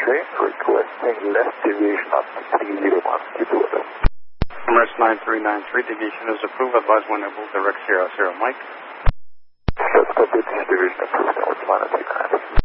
train requesting left deviation on 301. Keep it with us. Emirates 9393, deviation is approved. Advise when able, direct 00, Mike. Let's go to division approved. Now it's minus 89.